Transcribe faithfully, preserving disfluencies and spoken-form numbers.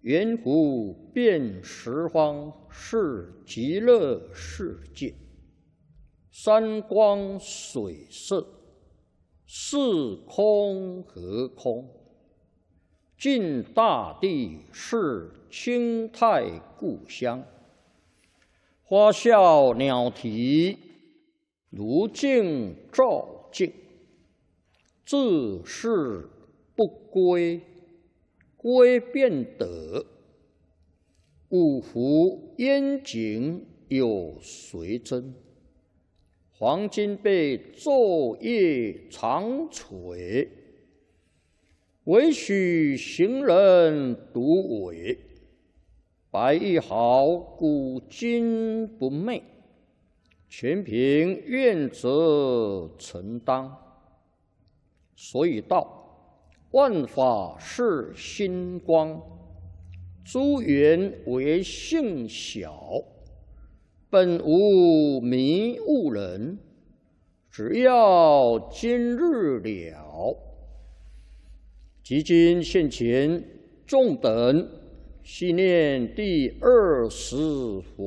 圆湖遍十方是极乐世界，山光水色，是空和空。尽大地是清泰故乡，花笑鸟啼，如镜照镜。自是不归，归便得。五湖烟景有谁真？黄金被昼夜长垂，唯许行人独伟。白玉毫古今不昧，全凭愿者承当。所以道，万法是心光，诸缘为性小，本无迷悟人，只要今日了。即今现前，众等悉念第二十佛。